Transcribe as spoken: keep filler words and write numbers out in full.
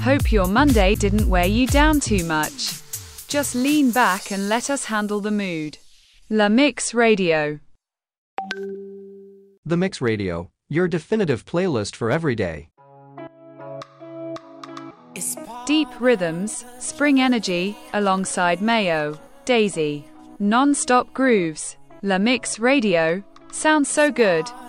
Hope your Monday didn't wear you down too much. Just lean back and let us handle the mood. La Mix Radio. The Mix Radio, your definitive playlist for every day. Deep rhythms, spring energy, alongside Mayo, Daisy. Non-stop grooves. La Mix Radio. Sounds so good.